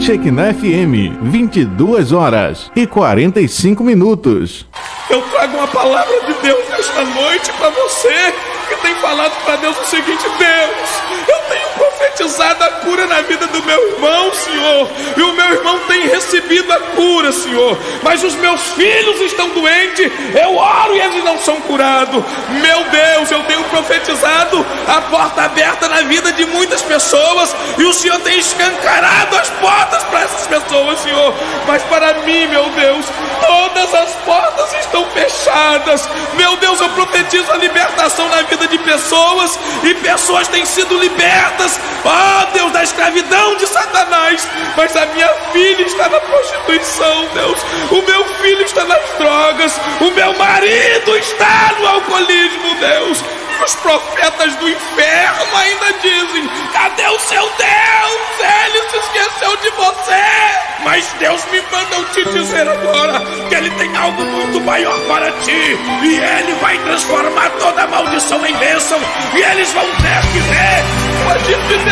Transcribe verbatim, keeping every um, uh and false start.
Shekinah F M, vinte e duas horas e quarenta e cinco minutos. Eu trago uma palavra de Deus nesta noite para você que tem falado para Deus o seguinte: Deus, eu tenho profetizado a cura na vida do meu irmão, Senhor, e o meu irmão tem recebido a cura, Senhor, mas os meus filhos estão doentes, eu oro e eles não são curados. Meu Deus, eu tenho profetizado a porta aberta na vida de muitas pessoas e o Senhor tem escancarado as portas para essas pessoas, Senhor, mas para mim, meu Deus, todas as portas estão fechadas. Meu Deus, eu profetizo a libertação na vida de pessoas e pessoas têm sido libertas, ó Deus, da escravidão de Satanás, mas a minha filha está na prostituição, Deus, o meu filho está nas drogas, o meu marido está no alcoolismo, Deus. Os profetas do inferno ainda dizem: cadê o seu Deus? Ele se esqueceu de você. Mas Deus me manda eu te dizer agora que Ele tem algo muito maior para ti, e Ele vai transformar toda maldição em bênção, e eles vão ter que ver o agir de Deus